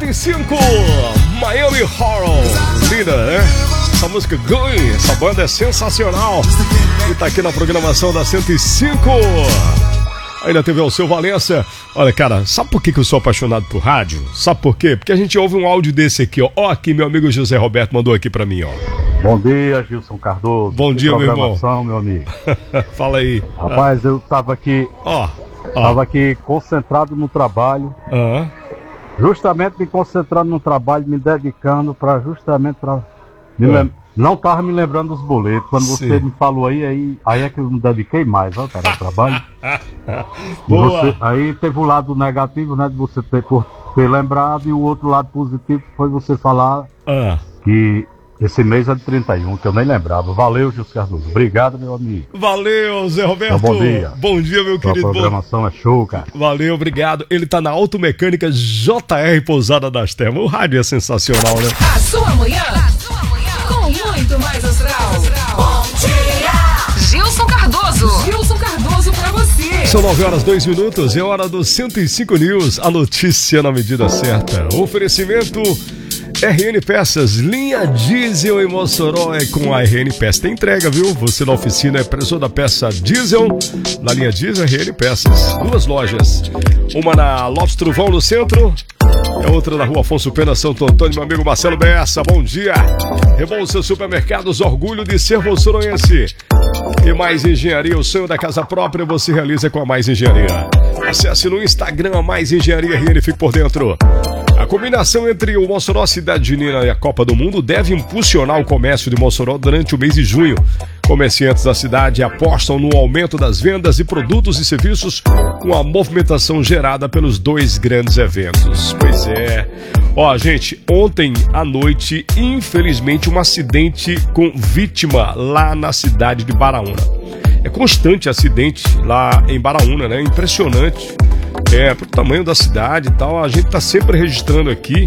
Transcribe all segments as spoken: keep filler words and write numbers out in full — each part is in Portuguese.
e cinco, Miami Horror. Linda, né? Essa música Going, essa banda é sensacional. E tá aqui na programação da cento e cinco. Ainda teve o seu Valença. Olha, cara, sabe por que que eu sou apaixonado por rádio? Sabe por quê? Porque a gente ouve um áudio desse aqui, ó. Ó, aqui, meu amigo José Roberto mandou aqui pra mim, ó. Bom dia, Gilson Cardoso. Bom dia, meu irmão. Meu amigo. Fala aí. Rapaz, eu tava aqui... Ó. ó. Tava aqui concentrado no trabalho. Aham. Justamente me concentrando no trabalho, me dedicando pra justamente pra... Me lem... Não tava me lembrando dos boletos. Quando Sim. você me falou aí, aí, aí é que eu me dediquei mais, ó, cara, ao trabalho. Boa. Você... Aí teve o lado negativo, né, de você ter, por ter lembrado, e o outro lado positivo foi você falar ah. que esse mês é de trinta e um, que eu nem lembrava. Valeu, Gilson Cardoso. Obrigado, meu amigo. Valeu, Zé Roberto. Então, bom dia. Bom dia, meu Sua querido. A programação é show, cara. Valeu, obrigado. Ele tá na Automecânica J R Pousada das Termas. O rádio é sensacional, né? A sua manhã, a sua manhã com muito mais astral. Bom dia! Gilson Cardoso. Gilson Cardoso pra você. São nove horas, dois minutos. É hora do cento e cinco News. A notícia na medida certa. Oferecimento... R N Peças, linha diesel em Mossoró é com a R N Peças. Tem entrega, viu? Você na oficina é preço da peça diesel, na linha diesel R N Peças. Duas lojas, uma na Lopes Truvão no centro, e a outra na Rua Afonso Pena, Santo Antônio. Meu amigo Marcelo Bessa, bom dia. Rebolsa Supermercados, orgulho de ser moçoroense. E Mais Engenharia, o sonho da casa própria você realiza com a Mais Engenharia. Acesse no Instagram a Mais Engenharia R N, fique por dentro. A combinação entre o Mossoró Cidade Junina e a Copa do Mundo deve impulsionar o comércio de Mossoró durante o mês de junho. Comerciantes da cidade apostam no aumento das vendas de produtos e serviços com a movimentação gerada pelos dois grandes eventos. Pois é. Ó, gente, ontem à noite, infelizmente, um acidente com vítima lá na cidade de Baraúna. É constante acidente lá em Baraúna, né? Impressionante. É, pro tamanho da cidade e tal, a gente tá sempre registrando aqui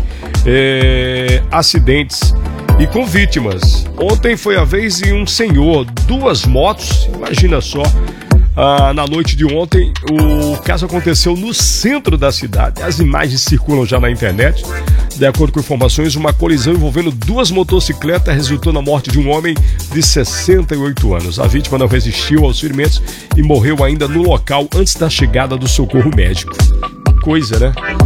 é, acidentes e com vítimas. Ontem foi a vez de um senhor, duas motos, imagina só. Ah, na noite de ontem, o caso aconteceu no centro da cidade. As imagens circulam já na internet. De acordo com informações, uma colisão envolvendo duas motocicletas resultou na morte de um homem de sessenta e oito anos. A vítima não resistiu aos ferimentos e morreu ainda no local antes da chegada do socorro médico. Coisa, né?